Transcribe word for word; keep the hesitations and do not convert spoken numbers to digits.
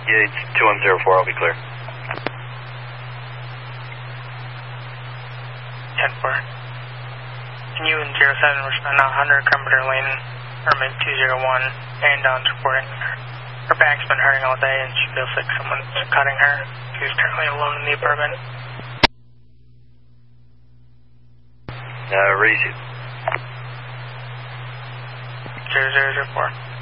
Yeah, it's two one zero four, I'll be clear. ten four. Can you and zero seven respond now, one hundred Carpenter Lane, Herman two zero one, and Dawn's reporting her. Her back's been hurting all day and she feels like someone's cutting her. She's currently alone in the apartment. Uh, raise it. zero zero zero four.